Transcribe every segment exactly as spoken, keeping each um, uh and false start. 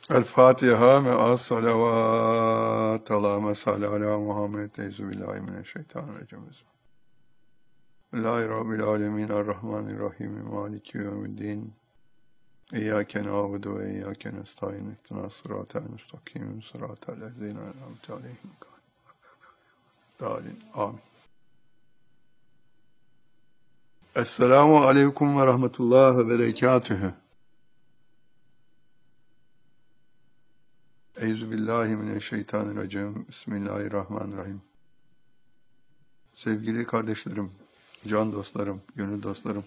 El Fatiha me'a salavat. Allahümme salli ala Muhammed. Euzubillahimineşşeytanirracim. Bismillahi Rabbil alemin. Errahmanirrahim. Maliki yevmiddin. İyyâke na'budu ve iyyâke nestaîn. İhdinas sıratal müstakîm. Sıratal lezîne en'amte aleyhim. Dâlin. Amin. Esselamu aleyküm ve rahmetullah ve berekatühü. Euzubillahimineşşeytanirracim. Bismillahirrahmanirrahim. Sevgili kardeşlerim, can dostlarım, gönül dostlarım,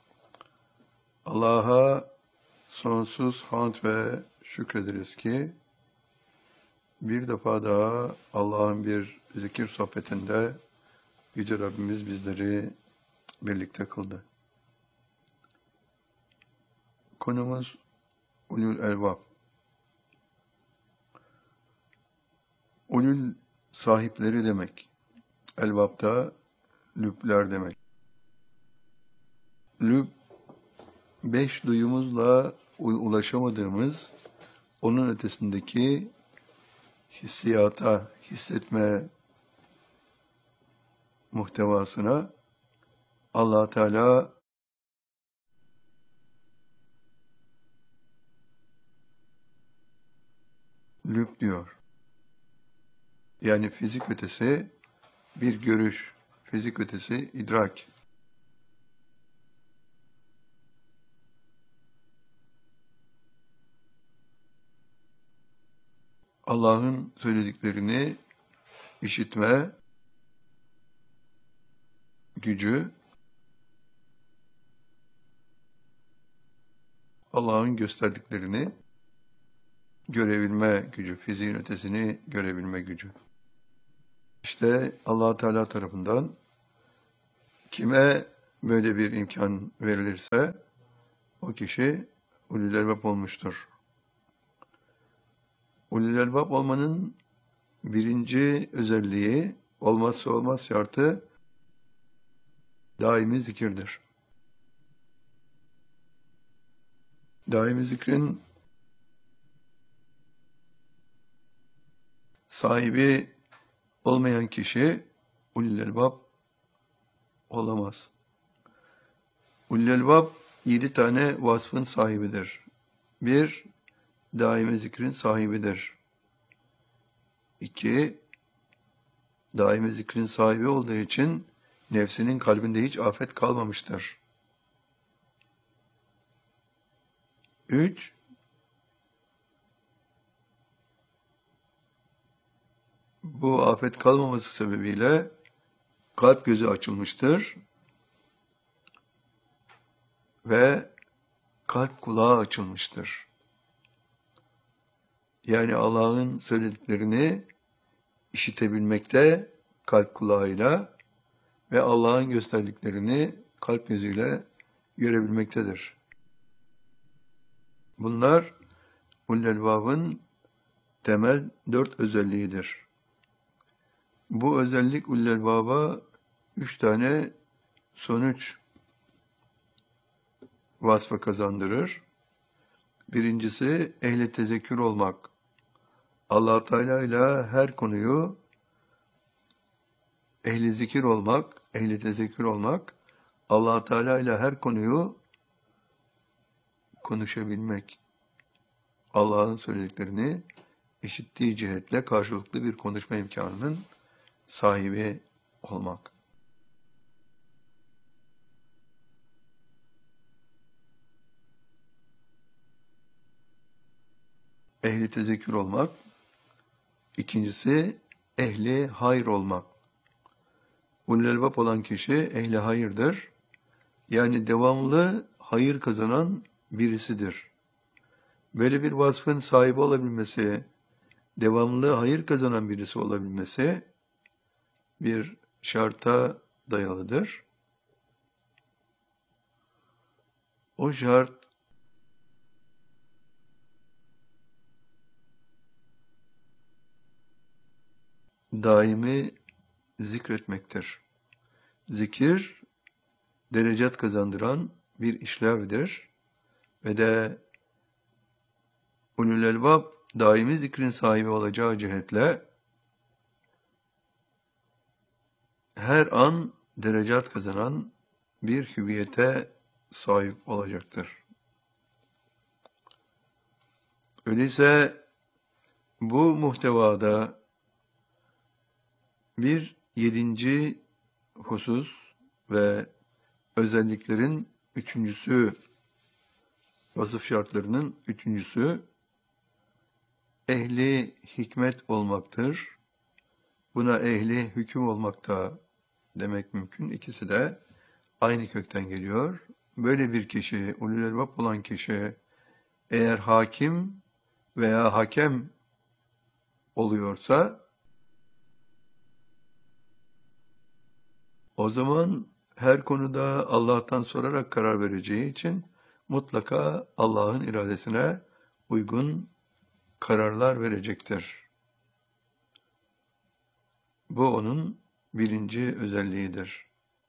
Allah'a sonsuz hamd ve şükrederiz ki bir defa daha Allah'ın bir zikir sohbetinde Yüce Rabbimiz bizleri birlikte kıldı. Konumuz ulul elbab. Ulul sahipleri demek. Elbab da lübler demek. Lüb, beş duyumuzla ulaşamadığımız, onun ötesindeki hissiyata, hissetme muhtevasına Allah Teala lüb diyor. Yani fizik ötesi bir görüş, fizik ötesi idrak. Allah'ın söylediklerini işitme gücü, Allah'ın gösterdiklerini görebilme gücü, fiziğin ötesini görebilme gücü. İşte Allah Teala tarafından kime böyle bir imkan verilirse o kişi ulul elbab olmuştur. Ulul elbab olmanın birinci özelliği, olmazsa olmaz şartı daimi zikirdir. Daimi zikrin sahibi olmayan kişi ulul elbab olamaz. Ulul elbab yedi tane vasfın sahibidir. Bir, daimi zikrin sahibidir. İki, daimi zikrin sahibi olduğu için nefsinin kalbinde hiç afet kalmamıştır. Üç, bu afet kalmaması sebebiyle kalp gözü açılmıştır ve kalp kulağı açılmıştır. Yani Allah'ın söylediklerini işitebilmekte kalp kulağıyla ve Allah'ın gösterdiklerini kalp gözüyle görebilmektedir. Bunlar ulul elbabın temel dört özelliğidir. Bu özellik ulul elbaba üç tane sonuç vasfı kazandırır. Birincisi ehli tezekkür olmak. Allah Teala ile her konuyu ehli zikir olmak, ehli tezekkür olmak, Allah Teala ile her konuyu konuşabilmek. Allah'ın söylediklerini işittiği cihetle karşılıklı bir konuşma imkanının sahibi olmak. Ehli tezekkür olmak. İkincisi ehli hayır olmak. Ulul elbab olan kişi ehli hayırdır. Yani devamlı hayır kazanan birisidir. Böyle bir vasfın sahibi olabilmesi, devamlı hayır kazanan birisi olabilmesi bir şarta dayalıdır. O şart daimi zikretmektir. Zikir, derecat kazandıran bir işlevdir ve de ulul elbab daimi zikrin sahibi olacağı cihetle her an derecat kazanan bir hüviyete sahip olacaktır. Öyleyse bu muhtevada bir yedinci husus ve özelliklerin üçüncüsü, vasıf şartlarının üçüncüsü ehli hikmet olmaktır. Buna ehli hüküm olmak da demek mümkün. İkisi de aynı kökten geliyor. Böyle bir kişi, ulul elbab olan kişi eğer hakim veya hakem oluyorsa o zaman her konuda Allah'tan sorarak karar vereceği için mutlaka Allah'ın iradesine uygun kararlar verecektir. Bu onun birinci özelliğidir.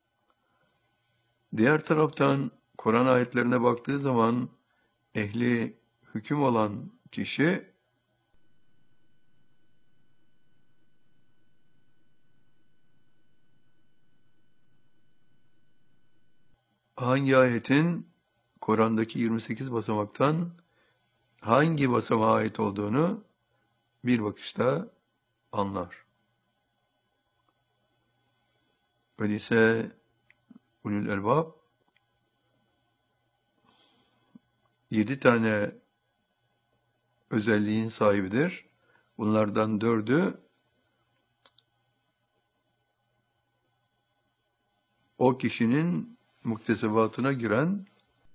Diğer taraftan Kur'an ayetlerine baktığı zaman ehli hüküm olan kişi hangi ayetin Kur'an'daki yirmi sekiz basamaktan hangi basamağa ait olduğunu bir bakışta anlar. Öyleyse ulul elbab yedi tane özelliğin sahibidir. Bunlardan dördü o kişinin muktesebatına giren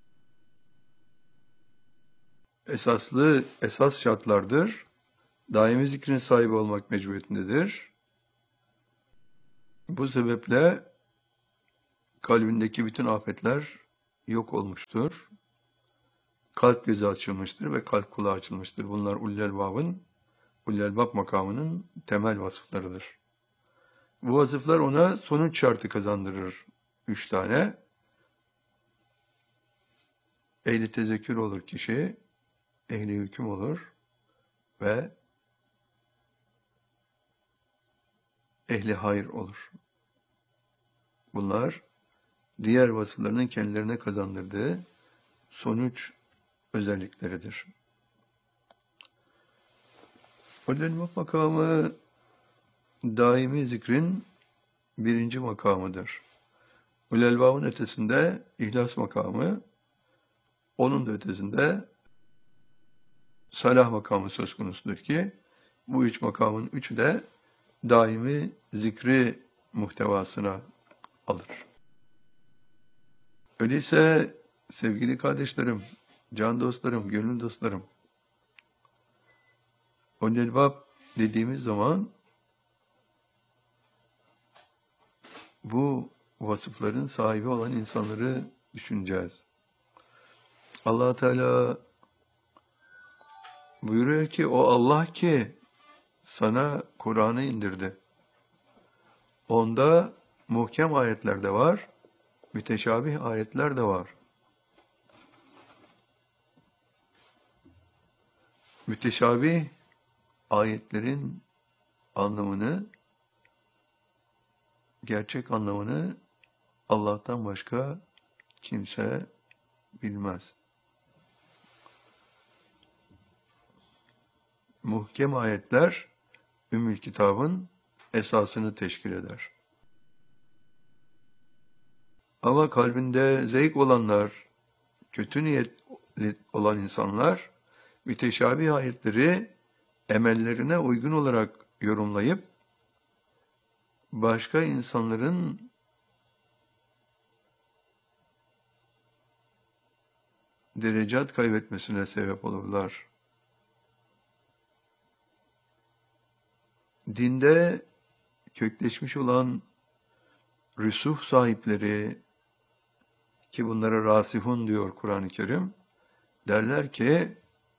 esaslı esas şartlardır. Daimi zikrin sahibi olmak mecburiyetindedir. Bu sebeple kalbindeki bütün afetler yok olmuştur. Kalp gözü açılmıştır ve kalp kulağı açılmıştır. Bunlar ulul elbabın, ulul elbab makamının temel vasıflarıdır. Bu vasıflar ona sonuç şartı kazandırır. Üç tane. Ehli tezekkür olur kişi, ehli hüküm olur ve ehli hayır olur. Bunlar diğer vasıflarının kendilerine kazandırdığı sonuç özellikleridir. Ulul elbab makamı daimi zikrin birinci makamıdır. Ulul elbabın ötesinde ihlas makamı, onun da ötesinde salah makamı söz konusudur ki bu üç makamın üçü de daimi zikri muhtevasına alır. Öyleyse sevgili kardeşlerim, can dostlarım, gönül dostlarım, ulul elbab dediğimiz zaman bu vasıfların sahibi olan insanları düşüneceğiz. Allah Teala buyuruyor ki o Allah ki sana Kur'an'ı indirdi. Onda muhkem ayetler de var, müteşabih ayetler de var. Müteşabih ayetlerin anlamını, gerçek anlamını Allah'tan başka kimse bilmez. Muhkem ayetler Ümmül Kitab'ın esasını teşkil eder. Ama kalbinde zevk olanlar, kötü niyetli olan insanlar müteşabih ayetleri emellerine uygun olarak yorumlayıp başka insanların derecat kaybetmesine sebep olurlar. Dinde kökleşmiş olan rüsuh sahipleri, ki bunlara rasihun diyor Kur'an-ı Kerim, derler ki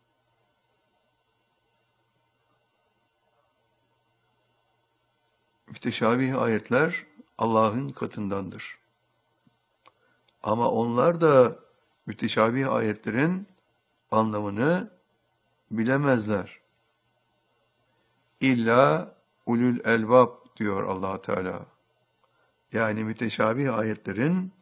müteşabih ayetler Allah'ın katındandır. Ama onlar da müteşabih ayetlerin anlamını bilemezler. İlla ulul elbab diyor Allah Teala. Yani müteşabih ayetlerin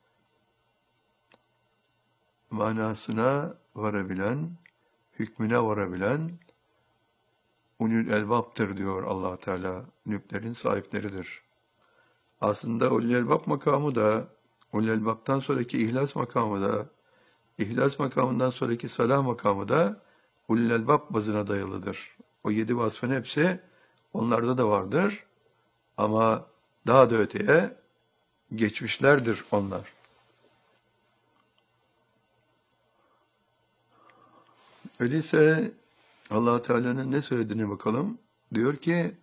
manasına varabilen, hükmüne varabilen ulul elbaptır diyor Allah Teala. Nüklerin sahipleridir. Aslında ulul elbab makamı da, ulul elbaptan sonraki ihlas makamı da, ihlas makamından sonraki salah makamı da ulul elbab bazına dayalıdır. O yedi vasfın hepsi onlarda da vardır. Ama daha da öteye geçmişlerdir onlar. Öyleyse Allah Teala'nın ne söylediğine bakalım. Diyor ki,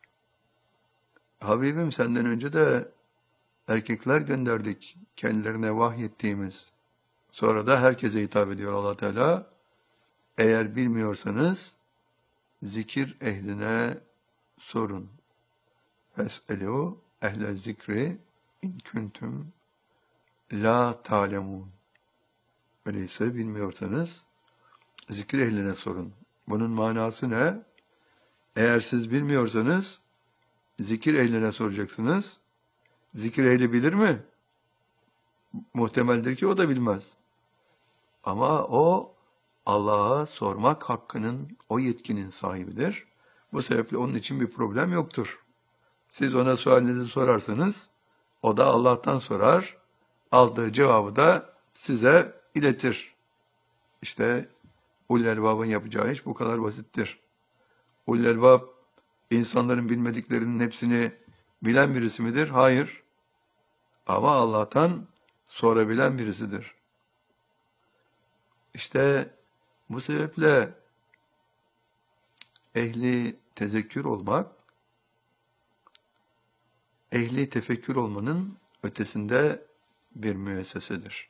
Habibim senden önce de erkekler gönderdik kendilerine vahyettiğimiz. Sonra da herkese hitap ediyor Allah Teala. Eğer bilmiyorsanız zikir ehline sorun. Fes'elû ehle zikri in kuntum la ta'lemun. Öyleyse bilmiyorsanız zikir ehline sorun. Bunun manası ne? Eğer siz bilmiyorsanız zikir ehline soracaksınız. Zikir ehli bilir mi? Muhtemeldir ki o da bilmez. Ama o Allah'a sormak hakkının, o yetkinin sahibidir. Bu sebeple onun için bir problem yoktur. Siz ona sualinizi sorarsanız, o da Allah'tan sorar, aldığı cevabı da size iletir. İşte ulul elbabın yapacağı iş bu kadar basittir. Ulul elbab, insanların bilmediklerinin hepsini bilen birisi midir? Hayır. Ama Allah'tan sorabilen birisidir. İşte bu sebeple ehli tezekkür olmak, ehli tefekkür olmanın ötesinde bir müessesedir.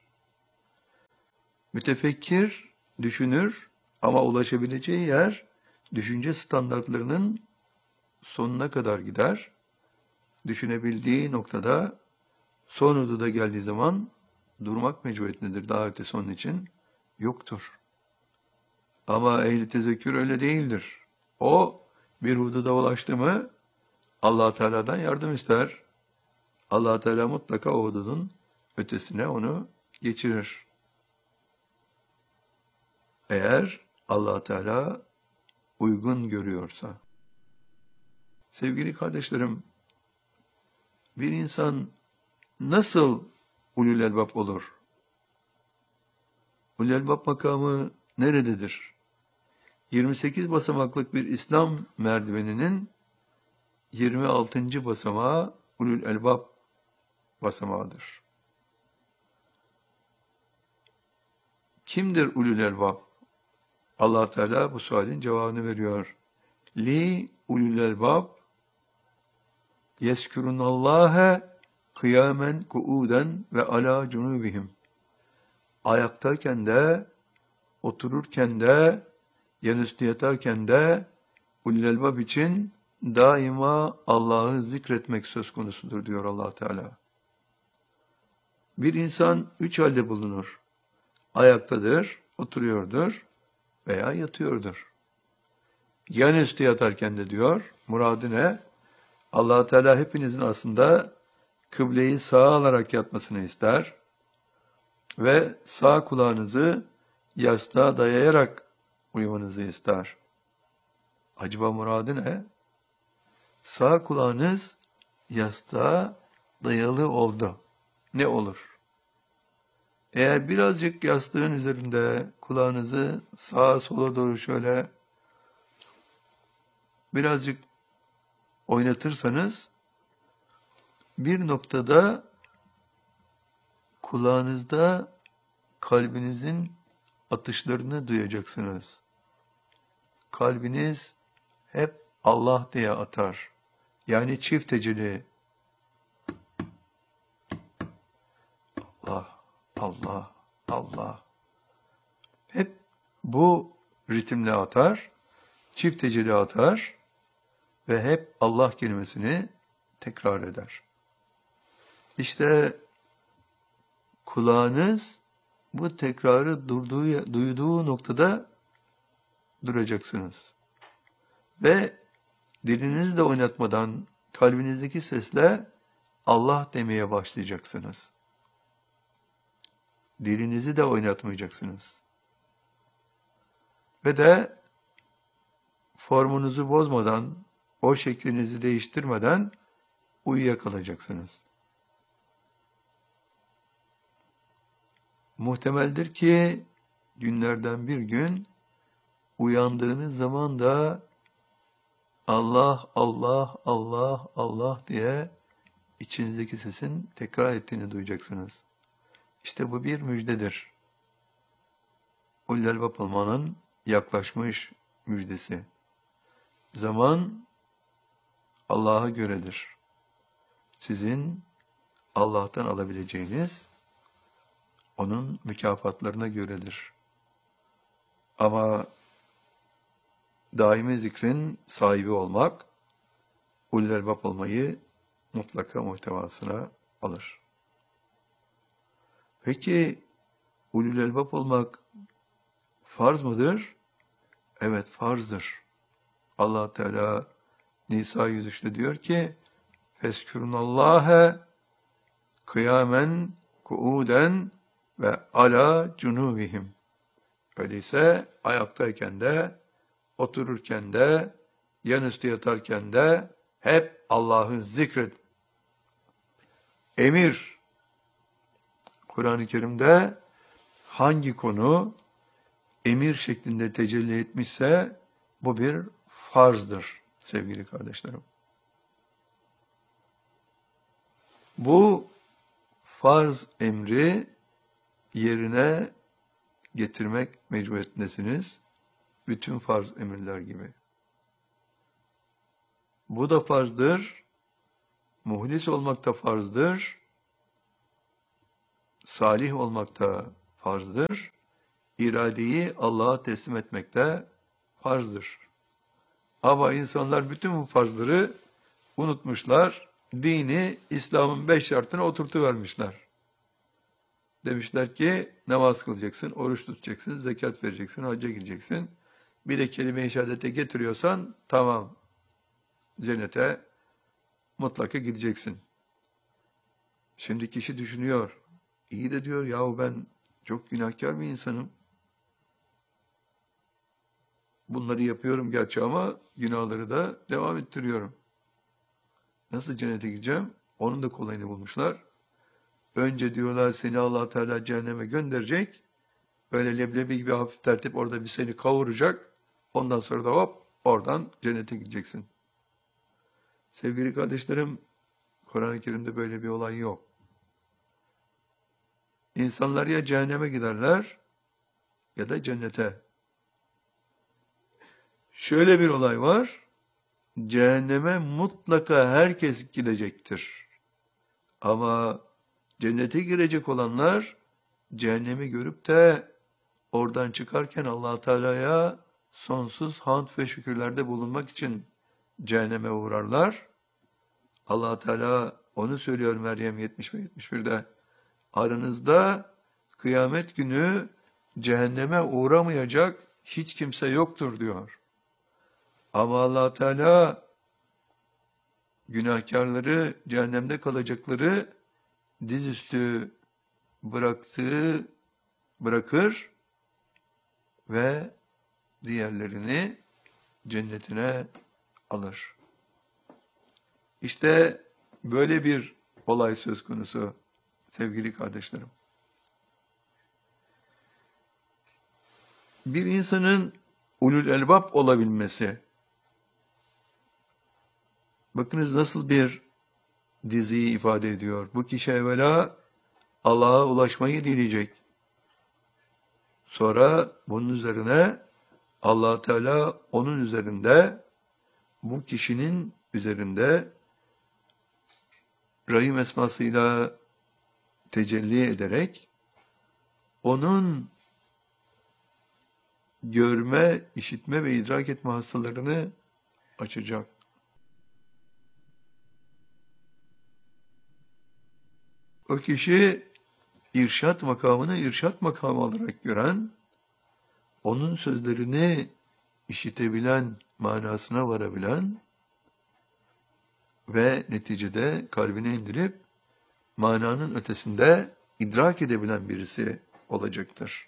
Mütefekkir düşünür ama ulaşabileceği yer düşünce standartlarının sonuna kadar gider. Düşünebildiği noktada son hududa geldiği zaman durmak mecburiyetindedir. Daha ötesi onun için yoktur. Ama ehli tezekkür öyle değildir. O bir hududa ulaştı mı Allah Teala'dan yardım ister. Allah Teala mutlaka o hududun ötesine onu geçirir. Eğer Allah Teala uygun görüyorsa. Sevgili kardeşlerim, bir insan nasıl ulul elbab olur? Ulul elbab makamı nerededir? yirmi sekiz basamaklık bir İslam merdiveninin yirmi altıncı basamağı ulul elbab basamağıdır. Kimdir ulul elbab? Allah Teala bu sualin cevabını veriyor. Li ulul elbab yeskurunallâhe kıyamen kuuden ve ala cunubihim. Ayaktayken de, otururken de, yanüstü yatarken de ulul elbab için daima Allah'ı zikretmek söz konusudur diyor Allah Teala. Bir insan üç halde bulunur. Ayaktadır, oturuyordur veya yatıyordur. Yanüstü yatarken de diyor, muradı ne? Allah Teala hepinizin aslında kıbleyi sağa alarak yatmasını ister ve sağ kulağınızı yastığa dayayarak uyumanızı ister. Acaba muradı ne? Sağ kulağınız yastığa dayalı oldu. Ne olur? Eğer birazcık yastığın üzerinde kulağınızı sağa sola doğru şöyle birazcık oynatırsanız bir noktada kulağınızda kalbinizin atışlarını duyacaksınız. Kalbiniz hep Allah diye atar. Yani çift teceli. Allah, Allah, Allah. Hep bu ritimle atar, çift teceli atar ve hep Allah kelimesini tekrar eder. İşte kulağınız bu tekrarı durduğu, duyduğu noktada duracaksınız. Ve dilinizi de oynatmadan kalbinizdeki sesle Allah demeye başlayacaksınız. Dilinizi de oynatmayacaksınız. Ve de formunuzu bozmadan, o şeklinizi değiştirmeden uyuyakalayacaksınız. Muhtemeldir ki günlerden bir gün uyandığınız zaman da Allah, Allah, Allah, Allah diye içinizdeki sesin tekrar ettiğini duyacaksınız. İşte bu bir müjdedir. Ulul Albab olmanın yaklaşmış müjdesi. Zaman Allah'a göredir. Sizin Allah'tan alabileceğiniz onun mükafatlarına göredir. Ama daimi zikrin sahibi olmak, ulul albab olmayı mutlaka muhtevasına alır. Peki ulul albab olmak farz mıdır? Evet, farzdır. Allah Teala Nisa yüz üçte diyor ki: "Fezkurunallâhe kıyamen kuuden ve ala cunubihim." Öyleyse ayaktayken de, otururken de, yanüstü yatarken de hep Allah'ı zikret. Emir. Kur'an-ı Kerim'de hangi konu emir şeklinde tecelli etmişse bu bir farzdır sevgili kardeşlerim. Bu farz emri yerine getirmek mecburiyetindesiniz. Bütün farz emirler gibi. Bu da farzdır. Muhlis olmak da farzdır. Salih olmak da farzdır. İradeyi Allah'a teslim etmek de farzdır. Ama insanlar bütün bu farzları unutmuşlar. Dini İslam'ın beş şartına oturtuvermişler. Demişler ki namaz kılacaksın, oruç tutacaksın, zekat vereceksin, hacca gideceksin. Bir de kelime-i şehadete getiriyorsan tamam, cennete mutlaka gideceksin. Şimdi kişi düşünüyor, iyi de diyor yahu ben çok günahkar bir insanım. Bunları yapıyorum gerçi ama günahları da devam ettiriyorum. Nasıl cennete gideceğim? Onun da kolayını bulmuşlar. Önce diyorlar seni Allah Teala cehenneme gönderecek. Böyle leblebi gibi hafif tertip orada bir seni kavuracak. Ondan sonra da hop oradan cennete gideceksin. Sevgili kardeşlerim, Kur'an-ı Kerim'de böyle bir olay yok. İnsanlar ya cehenneme giderler ya da cennete. Şöyle bir olay var. Cehenneme mutlaka herkes gidecektir. Ama cennete girecek olanlar cehennemi görüp de oradan çıkarken Allah Teala'ya sonsuz hamd ve şükürlerde bulunmak için cehenneme uğrarlar. Allah Teala onu söylüyor Meryem yetmiş ve yetmiş birde. Aranızda kıyamet günü cehenneme uğramayacak hiç kimse yoktur diyor. Ama Allah Teala günahkarları, cehennemde kalacakları dizüstü bıraktığı bırakır ve diğerlerini cennetine alır. İşte böyle bir olay söz konusu sevgili kardeşlerim. Bir insanın ulul elbab olabilmesi, bakınız nasıl bir diziyi ifade ediyor. Bu kişi evvela Allah'a ulaşmayı dileyecek. Sonra bunun üzerine Allah Teala onun üzerinde, bu kişinin üzerinde Rahim esmasıyla tecelli ederek onun görme, işitme ve idrak etme hastalarını açacak. O kişi irşat makamını irşat makamı olarak gören, onun sözlerini işitebilen manasına varabilen ve neticede kalbine indirip mananın ötesinde idrak edebilen birisi olacaktır.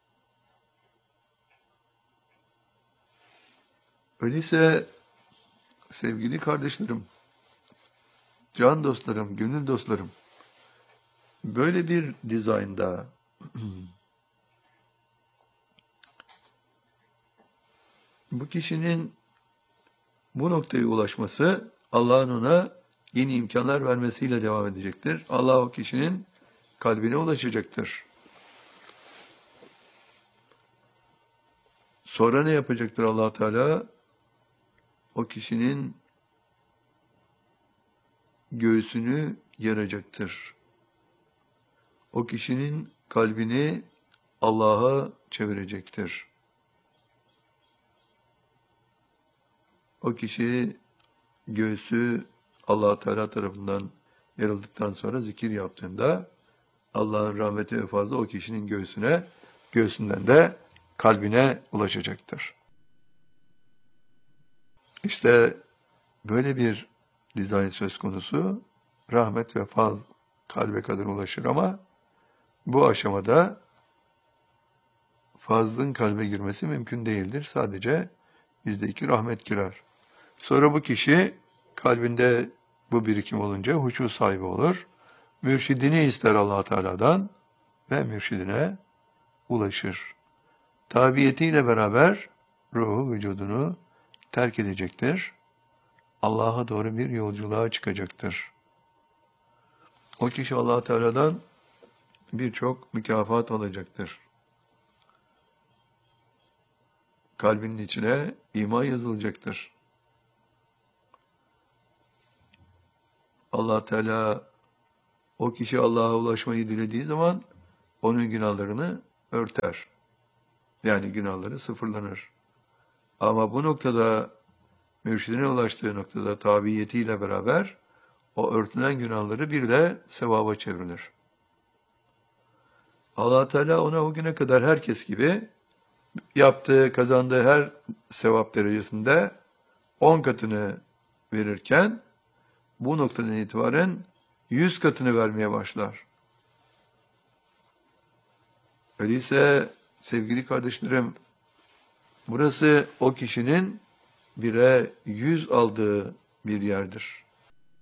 Öyleyse sevgili kardeşlerim, can dostlarım, gönül dostlarım, böyle bir dizaynda bu kişinin bu noktaya ulaşması Allah'ın ona yeni imkanlar vermesiyle devam edecektir. Allah o kişinin kalbine ulaşacaktır. Sonra ne yapacaktır Allah Teala? O kişinin göğsünü yaracaktır. O kişinin kalbini Allah'a çevirecektir. O kişi göğsü Allah Teala tarafından yarıldıktan sonra zikir yaptığında Allah'ın rahmeti ve fazla o kişinin göğsüne, göğsünden de kalbine ulaşacaktır. İşte böyle bir dizayn söz konusu, rahmet ve faz kalbe kadar ulaşır ama bu aşamada fazlın kalbe girmesi mümkün değildir. Sadece yüzde iki rahmet girer. Sonra bu kişi kalbinde bu birikim olunca huşu sahibi olur. Mürşidini ister Allah Teala'dan ve mürşidine ulaşır. Tabiyetiyle beraber ruhu vücudunu terk edecektir. Allah'a doğru bir yolculuğa çıkacaktır. O kişi Allah Teala'dan birçok mükafat alacaktır. Kalbinin içine iman yazılacaktır. Allah Teala o kişi Allah'a ulaşmayı dilediği zaman onun günahlarını örter. Yani günahları sıfırlanır. Ama bu noktada mürşidine ulaştığı noktada tabiyetiyle beraber o örtülen günahları bir de sevaba çevrilir. Allah Teala ona o güne kadar herkes gibi yaptığı, kazandığı her sevap derecesinde on katını verirken bu noktadan itibaren yüz katını vermeye başlar. Öyleyse sevgili kardeşlerim, burası o kişinin bire yüz aldığı bir yerdir.